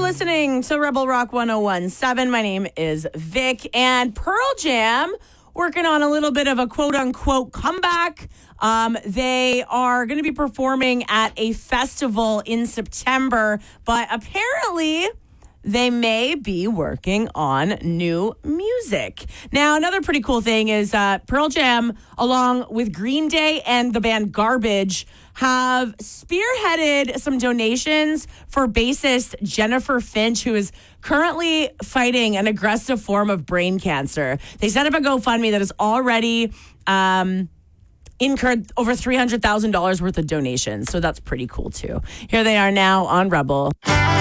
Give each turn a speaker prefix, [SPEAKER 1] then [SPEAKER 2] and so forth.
[SPEAKER 1] listening to Rebel Rock 101.7. My name is Vic, and Pearl Jam working on a little bit of a quote-unquote comeback. They are going to be performing at a festival in September, but apparently they may be working on new music. Now, another pretty cool thing is Pearl Jam, along with Green Day and the band Garbage, have spearheaded some donations for bassist Jennifer Finch, who is currently fighting an aggressive form of brain cancer. They set up a GoFundMe that has already incurred over $300,000 worth of donations. So that's pretty cool, too. Here they are now on Rebel.